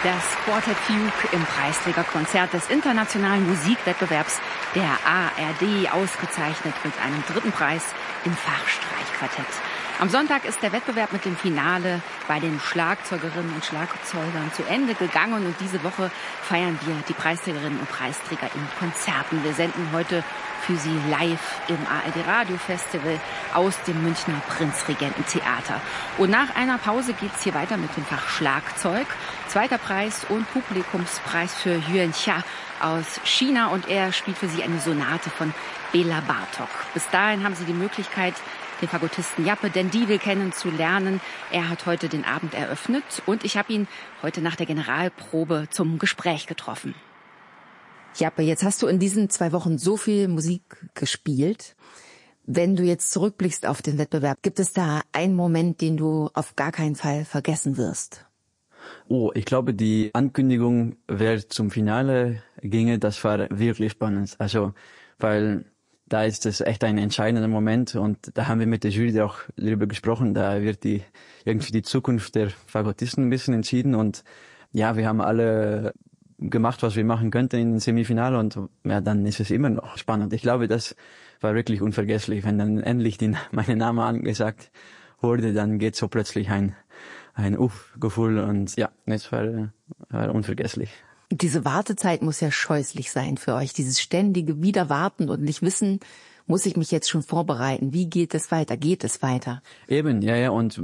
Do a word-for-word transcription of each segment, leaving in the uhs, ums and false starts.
Das Quartet Fugue im Preisträgerkonzert des Internationalen Musikwettbewerbs der A R D, ausgezeichnet mit einem dritten Preis im Fachstreichquartett. Am Sonntag ist der Wettbewerb mit dem Finale bei den Schlagzeugerinnen und Schlagzeugern zu Ende gegangen und diese Woche feiern wir die Preisträgerinnen und Preisträger in Konzerten. Wir senden heute für Sie live im A R D Radio Festival aus dem Münchner Prinzregententheater. Und nach einer Pause geht's hier weiter mit dem Fach Schlagzeug. Zweiter Preis und Publikumspreis für Yuan Xia aus China und er spielt für Sie eine Sonate von Bela Bartok. Bis dahin haben Sie die Möglichkeit, den Fagottisten Jappe D'Endivil kennenzulernen. Er hat heute den Abend eröffnet und ich habe ihn heute nach der Generalprobe zum Gespräch getroffen. Jappe, jetzt hast du in diesen zwei Wochen so viel Musik gespielt. Wenn du jetzt zurückblickst auf den Wettbewerb, gibt es da einen Moment, den du auf gar keinen Fall vergessen wirst? Oh, ich glaube, die Ankündigung, wer zum Finale ginge, das war wirklich spannend. Also, weil da ist es echt ein entscheidender Moment und da haben wir mit der Jury auch darüber gesprochen. Da wird die irgendwie die Zukunft der Fagottisten ein bisschen entschieden und ja, wir haben alle gemacht, was wir machen könnten in den Semifinale und ja, dann ist es immer noch spannend. Ich glaube, das war wirklich unvergesslich, wenn dann endlich die, meine Name angesagt wurde, dann geht so plötzlich ein ein Uff-Gefühl und ja, das war, war unvergesslich. Diese Wartezeit muss ja scheußlich sein für euch, dieses ständige Wiederwarten und nicht wissen, muss ich mich jetzt schon vorbereiten, wie geht es weiter, geht es weiter? Eben, ja, ja, und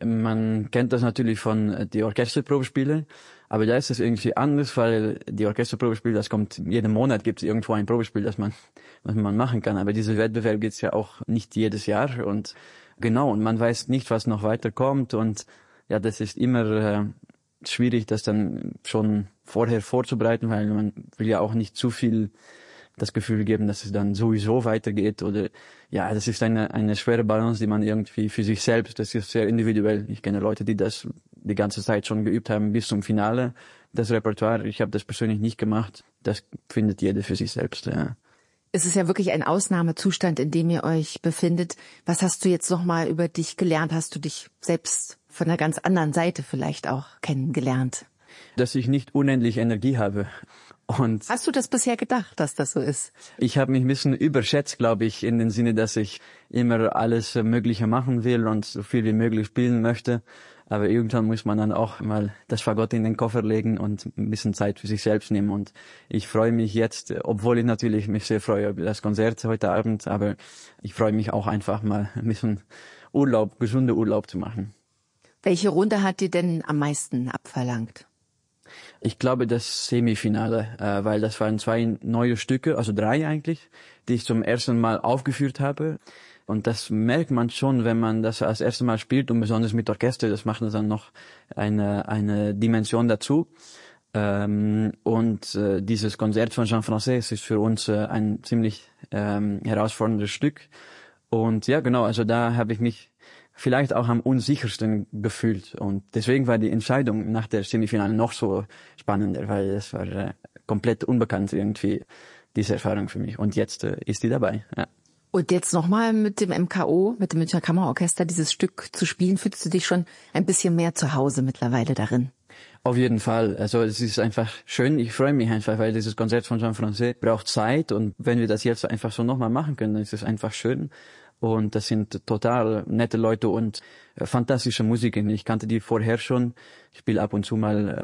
man kennt das natürlich von die Orchesterprobespiele, aber da ist es irgendwie anders, weil die Orchesterprobespiele, das kommt, jeden Monat gibt es irgendwo ein Probespiel, das man, was man machen kann, aber dieser Wettbewerb gibt's ja auch nicht jedes Jahr und genau, und man weiß nicht, was noch weiterkommt und ja, das ist immer äh, schwierig, das dann schon vorher vorzubereiten, weil man will ja auch nicht zu viel das Gefühl geben, dass es dann sowieso weitergeht oder ja, das ist eine eine schwere Balance, die man irgendwie für sich selbst, das ist sehr individuell. Ich kenne Leute, die das die ganze Zeit schon geübt haben bis zum Finale, das Repertoire. Ich habe das persönlich nicht gemacht. Das findet jeder für sich selbst, ja. Es ist ja wirklich ein Ausnahmezustand, in dem ihr euch befindet. Was hast du jetzt noch mal über dich gelernt? Hast du dich selbst von einer ganz anderen Seite vielleicht auch kennengelernt? Dass ich nicht unendlich Energie habe. Und hast du das bisher gedacht, dass das so ist? Ich habe mich ein bisschen überschätzt, glaube ich, in dem Sinne, dass ich immer alles Mögliche machen will und so viel wie möglich spielen möchte. Aber irgendwann muss man dann auch mal das Fagott in den Koffer legen und ein bisschen Zeit für sich selbst nehmen. Und ich freue mich jetzt, obwohl ich natürlich mich sehr freue über das Konzert heute Abend, aber ich freue mich auch einfach mal ein bisschen Urlaub, gesunder Urlaub zu machen. Welche Runde hat dir denn am meisten abverlangt? Ich glaube das Semifinale, äh, weil das waren zwei neue Stücke, also drei eigentlich, die ich zum ersten Mal aufgeführt habe. Und das merkt man schon, wenn man das als erstes Mal spielt und besonders mit Orchester, das macht dann noch eine eine Dimension dazu. Ähm, und äh, dieses Konzert von Jean Françaix ist für uns äh, ein ziemlich ähm, herausforderndes Stück. Und ja, genau, also da habe ich mich vielleicht auch am unsichersten gefühlt. Und deswegen war die Entscheidung nach der Semifinale noch so spannender, weil es war äh, komplett unbekannt irgendwie, diese Erfahrung für mich. Und jetzt äh, ist die dabei, ja. Und jetzt nochmal mit dem M K O, mit dem Münchner Kammerorchester, dieses Stück zu spielen, fühlst du dich schon ein bisschen mehr zu Hause mittlerweile darin? Auf jeden Fall. Also es ist einfach schön. Ich freue mich einfach, weil dieses Konzert von Jean Françaix braucht Zeit. Und wenn wir das jetzt einfach so nochmal machen können, dann ist es einfach schön. Und das sind total nette Leute und äh, fantastische Musiker. Ich kannte die vorher schon. Ich spiele ab und zu mal